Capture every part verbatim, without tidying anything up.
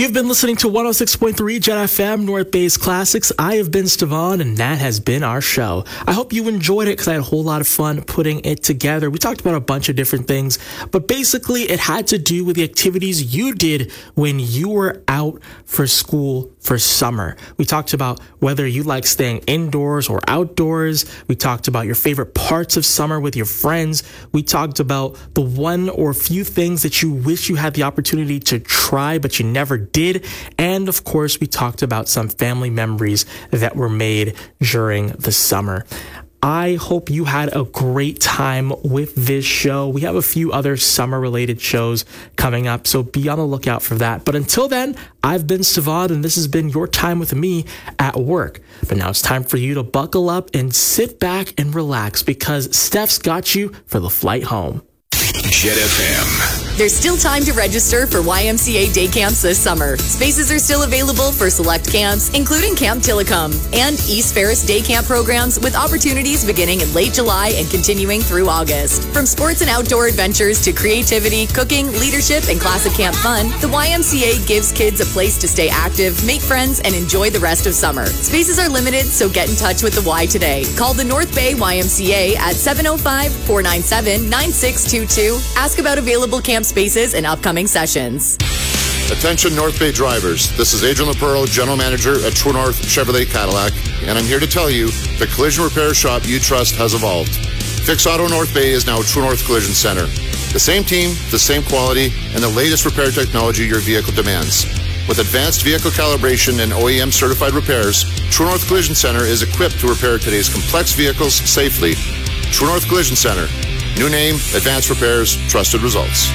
You've been listening to one oh six point three Jet F M, North Bay's Classics. I have been Stevan, and that has been our show. I hope you enjoyed it because I had a whole lot of fun putting it together. We talked about a bunch of different things, but basically it had to do with the activities you did when you were out for school for summer. We talked about whether you like staying indoors or outdoors. We talked about your favorite parts of summer with your friends. We talked about the one or few things that you wish you had the opportunity to try, but you never did. And of course, we talked about some family memories that were made during the summer. I hope you had a great time with this show. We have a few other summer-related shows coming up, so be on the lookout for that. But until then, I've been Stevan, and this has been your time with me at work. But now it's time for you to buckle up and sit back and relax because Steph's got you for the flight home. Jet F M. There's still time to register for Y M C A day camps this summer. Spaces are still available for select camps, including Camp Tillicum and East Ferris day camp programs with opportunities beginning in late July and continuing through August. From sports and outdoor adventures to creativity, cooking, leadership, and classic camp fun, the Y M C A gives kids a place to stay active, make friends, and enjoy the rest of summer. Spaces are limited, so get in touch with the Y today. Call the North Bay Y M C A at seven oh five, four nine seven, nine six two two. Ask about available camp spaces and upcoming sessions. Attention North Bay drivers. This is Adrian LaPerro, General Manager at True North Chevrolet Cadillac, and I'm here to tell you the collision repair shop you trust has evolved. Fix Auto North Bay is now True North Collision Center. The same team, the same quality, and the latest repair technology your vehicle demands. With advanced vehicle calibration and O E M certified repairs, True North Collision Center is equipped to repair today's complex vehicles safely. True North Collision Center. New name, advanced repairs, trusted results.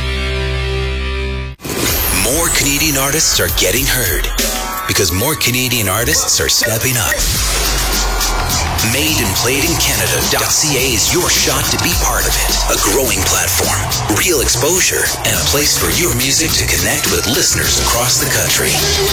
More Canadian artists are getting heard because more Canadian artists are stepping up. Made and Played in Canada dot C A is your shot to be part of it. A growing platform, real exposure, and a place for your music to connect with listeners across the country.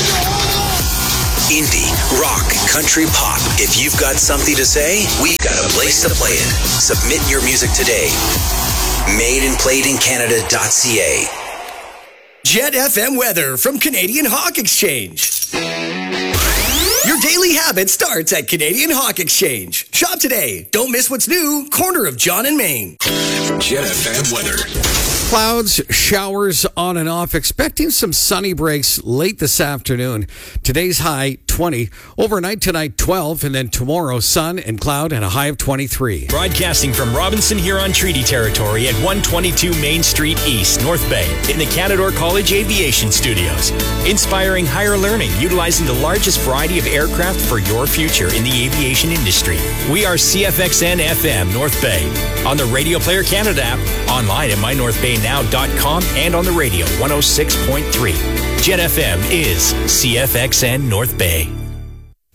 Indie, rock, country, pop. If you've got something to say, we've got a place to play it. Submit your music today. Made and Played in Canada dot C A. Jet F M weather from Canadian Hawk Exchange. Your daily habit starts at Canadian Hawk Exchange. Shop today. Don't miss what's new. Corner of John and Main. Jet F M weather. Clouds, showers on and off. Expecting some sunny breaks late this afternoon. Today's high, twenty. Overnight tonight, twelve. And then tomorrow, sun and cloud and a high of twenty-three. Broadcasting from Robinson Huron Treaty Territory at one twenty-two Main Street East, North Bay, in the Canadore College Aviation Studios. Inspiring higher learning, utilizing the largest variety of aircraft for your future in the aviation industry. We are C F X N F M North Bay. On the Radio Player Canada app, online at my north bay now dot com, and on the radio one oh six point three. Jet F M is C F X N North Bay.